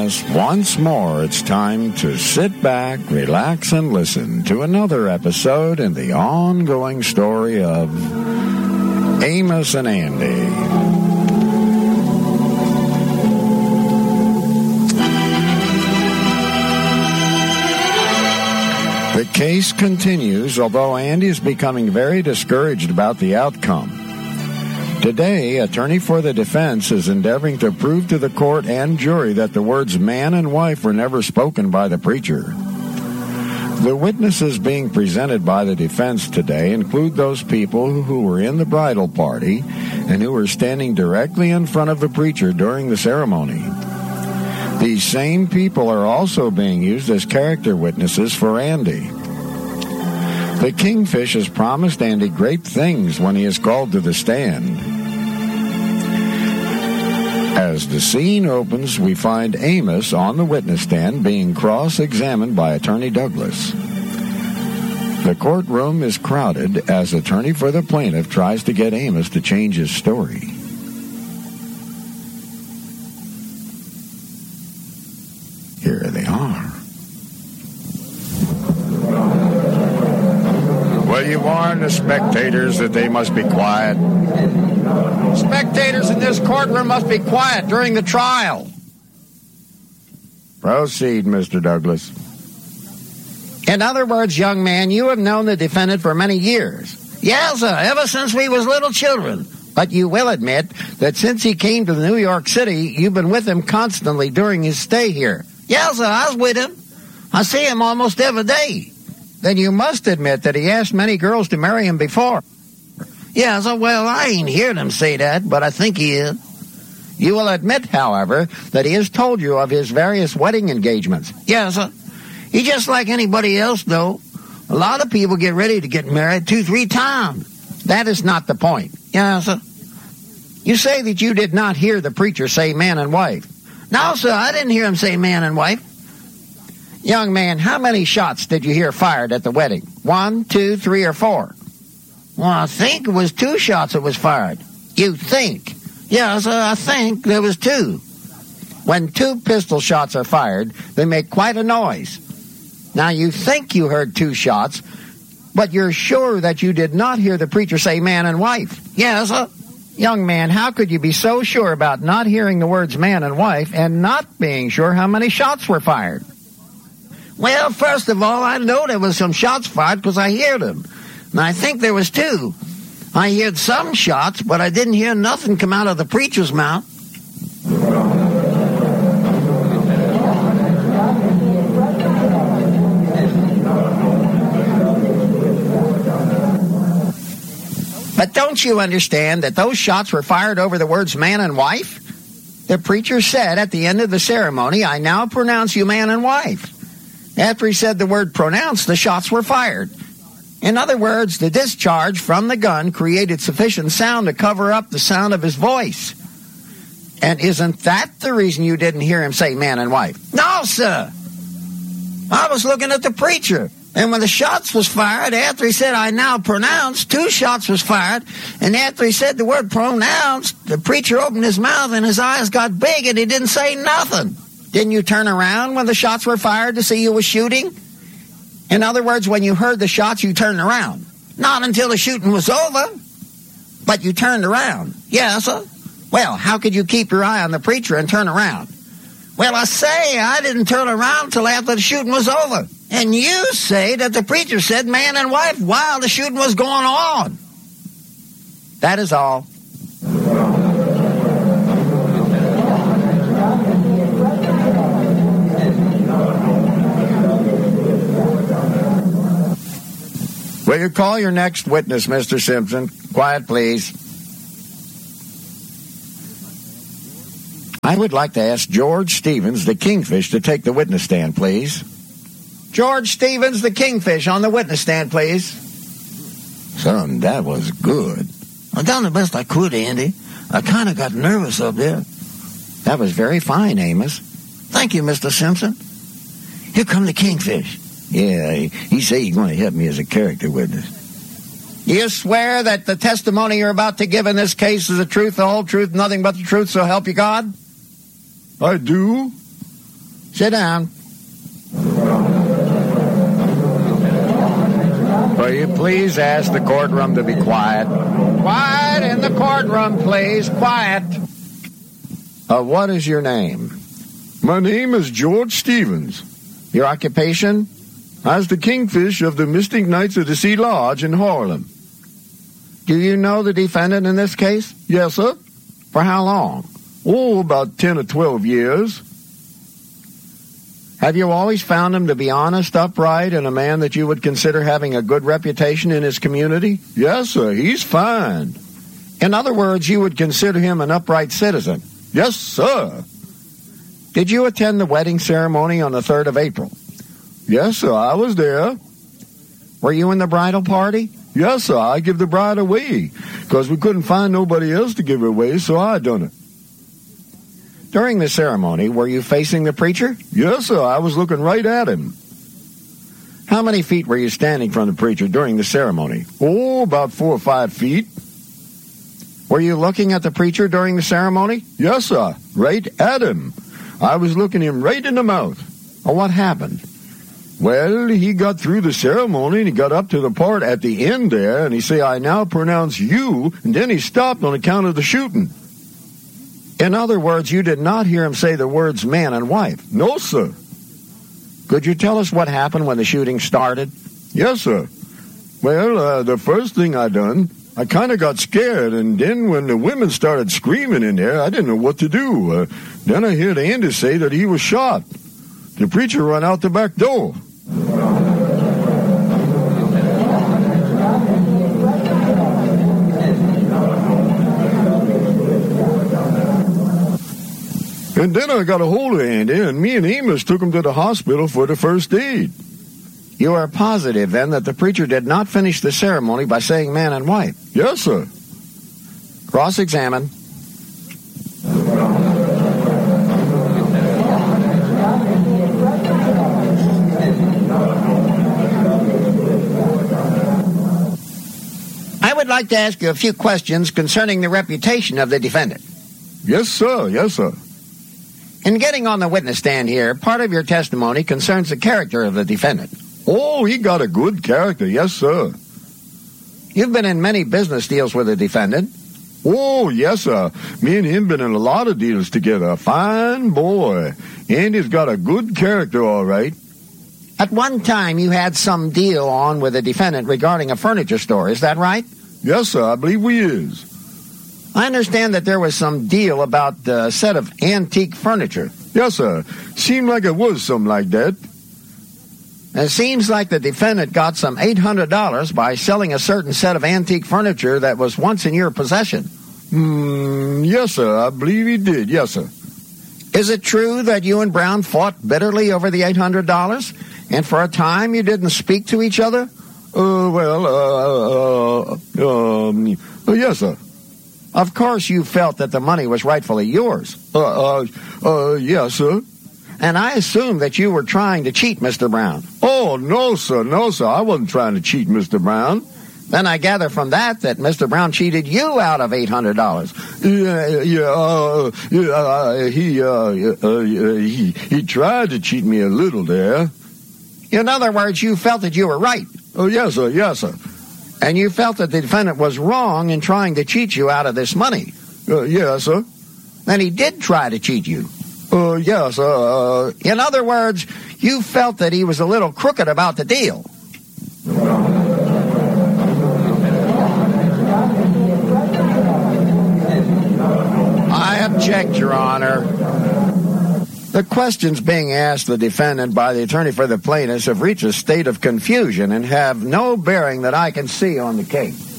Yes, once more it's time to sit back, relax, and listen to another episode in the ongoing story of Amos and Andy. The case continues, although Andy is becoming very discouraged about the outcome. Today, attorney for the defense is endeavoring to prove to the court and jury that the words man and wife were never spoken by the preacher. The witnesses being presented by the defense today include those people who were in the bridal party and who were standing directly in front of the preacher during the ceremony. These same people are also being used as character witnesses for Andy. The Kingfish has promised Andy great things when he is called to the stand. As the scene opens, we find Amos on the witness stand being cross-examined by Attorney Douglas. The courtroom is crowded as attorney for the plaintiff tries to get Amos to change his story. Here they are. Will you warn the spectators that they must be quiet? Spectators in this courtroom must be quiet during the trial. Proceed, Mr. Douglas. In other words, young man, you have known the defendant for many years. Yes, sir, ever since we was little children. But you will admit that since he came to New York City, you've been with him constantly during his stay here. Yes, sir, I was with him. I see him almost every day. Then you must admit that he asked many girls to marry him before. Yeah, so, well, I ain't heard him say that, but I think he is. You will admit, however, that he has told you of his various wedding engagements. Yeah, sir. He's just like anybody else, though. A lot of people get ready to get married 2-3 times. That is not the point. Yeah, sir. You say that you did not hear the preacher say man and wife. No, sir, I didn't hear him say man and wife. Young man, how many shots did you hear fired at the wedding? 1, 2, 3, or 4? Well, I think it was 2 shots that was fired. You think? Yeah, sir, I think there was 2. When 2 pistol shots are fired, they make quite a noise. Now, you think you heard 2 shots, but you're sure that you did not hear the preacher say man and wife. Yeah, sir. Young man, how could you be so sure about not hearing the words man and wife and not being sure how many shots were fired? Well, first of all, I know there was some shots fired because I heard them. And I think there was 2. I heard some shots, but I didn't hear nothing come out of the preacher's mouth. But don't you understand that those shots were fired over the words man and wife? The preacher said at the end of the ceremony, I now pronounce you man and wife. After he said the word pronounce, the shots were fired. In other words, the discharge from the gun created sufficient sound to cover up the sound of his voice. And isn't that the reason you didn't hear him say man and wife? No, sir. I was looking at the preacher. And when the shots was fired, after he said, I now pronounce, 2 shots was fired. And after he said the word pronounced, the preacher opened his mouth and his eyes got big and he didn't say nothing. Didn't you turn around when the shots were fired to see who was shooting? In other words, when you heard the shots, you turned around. Not until the shooting was over. But you turned around. Yes, sir. Well, how could you keep your eye on the preacher and turn around? Well, I say I didn't turn around till after the shooting was over. And you say that the preacher said man and wife while the shooting was going on. That is all. Will you call your next witness, Mr. Simpson? Quiet, please. I would like to ask George Stevens, the Kingfish, to take the witness stand, please. George Stevens, the Kingfish, on the witness stand, please. Son, that was good. I done the best I could, Andy. I kind of got nervous up there. That was very fine, Amos. Thank you, Mr. Simpson. Here come the Kingfish. Yeah, he said he's going to help me as a character witness. You swear that the testimony you're about to give in this case is the truth, the whole truth, nothing but the truth, so help you God? I do. Sit down. Will you please ask the courtroom to be quiet? Quiet in the courtroom, please. Quiet. What is your name? My name is George Stevens. Your occupation? I was the Kingfish of the Mystic Knights of the Sea Lodge in Harlem. Do you know the defendant in this case? Yes, sir. For how long? Oh, about 10 or 12 years. Have you always found him to be honest, upright, and a man that you would consider having a good reputation in his community? Yes, sir. He's fine. In other words, you would consider him an upright citizen? Yes, sir. Did you attend the wedding ceremony on the 3rd of April? Yes, sir. I was there. Were you in the bridal party? Yes, sir. I give the bride away because we couldn't find nobody else to give her away, so I done it. During the ceremony, were you facing the preacher? Yes, sir. I was looking right at him. How many feet were you standing from the preacher during the ceremony? Oh, about 4 or 5 feet. Were you looking at the preacher during the ceremony? Yes, sir. Right at him. I was looking him right in the mouth. Well, what happened? Well, he got through the ceremony, and he got up to the part at the end there, and he said, "I now pronounce you," and then he stopped on account of the shooting. In other words, you did not hear him say the words man and wife? No, sir. Could you tell us what happened when the shooting started? Yes, sir. Well, the first thing I done, I kind of got scared, and then when the women started screaming in there, I didn't know what to do. Then I heard Andy say that he was shot. The preacher ran out the back door. And then I got a hold of Andy, and me and Amos took him to the hospital for the first aid. You are positive, then, that the preacher did not finish the ceremony by saying man and wife? Yes, sir. Cross-examine. I would like to ask you a few questions concerning the reputation of the defendant. Yes, sir. Yes, sir. In getting on the witness stand here, part of your testimony concerns the character of the defendant. Oh, he got a good character. Yes, sir. You've been in many business deals with the defendant. Oh, yes, sir. Me and him been in a lot of deals together. A fine boy. Andy's got a good character, all right. At one time, you had some deal on with the defendant regarding a furniture store. Is that right? Yes, sir. I believe we is. I understand that there was some deal about a set of antique furniture. Yes, sir. Seemed like it was something like that. It seems like the defendant got some $800 by selling a certain set of antique furniture that was once in your possession. Yes, sir. I believe he did. Yes, sir. Is it true that you and Brown fought bitterly over the $800? And for a time you didn't speak to each other? Yes, sir. Of course you felt that the money was rightfully yours. Yes, sir. And I assume that you were trying to cheat Mr. Brown. Oh, no, sir. No, sir. I wasn't trying to cheat Mr. Brown. Then I gather from that Mr. Brown cheated you out of $800. He tried to cheat me a little there. In other words, you felt that you were right. Oh, yes, sir. Yes, sir. And you felt that the defendant was wrong in trying to cheat you out of this money. Yes, sir. Then he did try to cheat you. Yes, sir. In other words, you felt that he was a little crooked about the deal. I object, Your Honor. The questions being asked the defendant by the attorney for the plaintiffs have reached a state of confusion and have no bearing that I can see on the case.